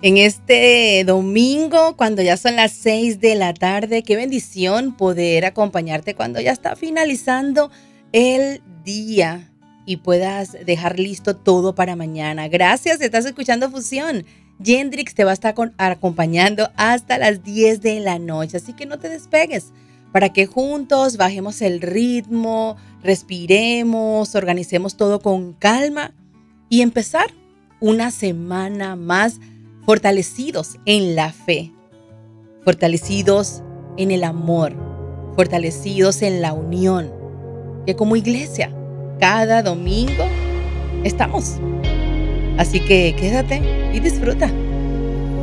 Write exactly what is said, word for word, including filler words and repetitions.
En este domingo, cuando ya son las seis de la tarde, qué bendición poder acompañarte cuando ya está finalizando el día y puedas dejar listo todo para mañana. Gracias, estás escuchando Fusión. Yendrix te va a estar con- acompañando hasta las diez de la noche, así que no te despegues para que juntos bajemos el ritmo, respiremos, organicemos todo con calma y empezar una semana más fortalecidos en la fe, fortalecidos en el amor, fortalecidos en la unión, que como iglesia cada domingo estamos. Así que quédate y disfruta.